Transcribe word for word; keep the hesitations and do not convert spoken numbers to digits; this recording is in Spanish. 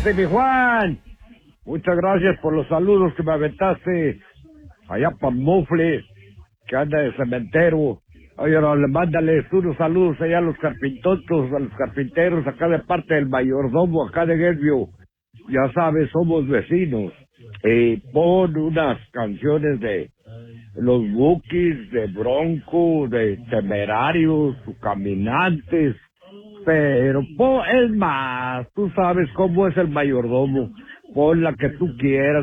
Ese mi Juan. Muchas gracias por los saludos que me aventaste allá para Mufle, que anda de cementero. Oye, no, le mándales unos saludos allá a los carpintotos, a los carpinteros, acá de parte del mayordomo, acá de Guervio. Ya sabes, somos vecinos. Eh, pon unas canciones de los Bukis, de Bronco, de Temerarios, Caminantes. Pero, po, es más, tú sabes cómo es el mayordomo. Pon la que tú quieras.